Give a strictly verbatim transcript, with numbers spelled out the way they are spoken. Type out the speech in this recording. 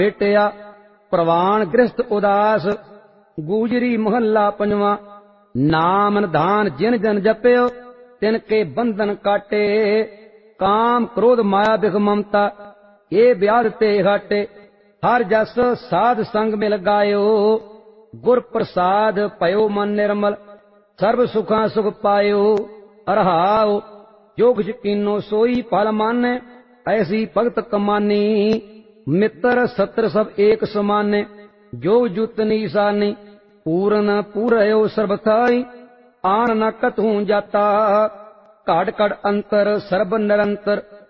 भेटिया प्रवान गृहस्थ उदास। गूजरी महला पंजवा। नाम निधान जिन जन जप्यो तिनके बंधन काटे। काम क्रोध माया बिख ममता ये व्याध ते घाटे। हर जस साध संग मिल गायो गुर प्रसाद पयो मन निर्मल। सर्व सुखा सुख पायो अरहाओ जोग कीनो सोई फल माने। ऐसी भगत कमानी मित्र सत्र सब एक समाने। जो जुत निशानी पूरन पूरयो सर्वथाई। आन न कतहूं जाता घाट घट अंतर सर्ब निरंतर।